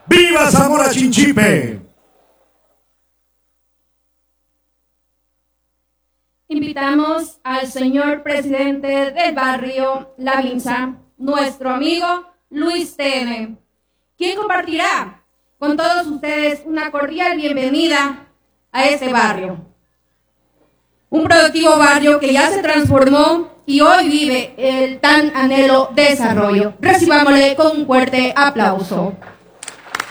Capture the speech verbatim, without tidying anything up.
¡Viva Zamora Chinchipe! Invitamos al señor presidente del barrio La Vinza, nuestro amigo Luis Tene, quien compartirá con todos ustedes una cordial bienvenida a este barrio. Un productivo barrio que ya se transformó y hoy vive el tan anhelo desarrollo. Recibámosle con un fuerte aplauso.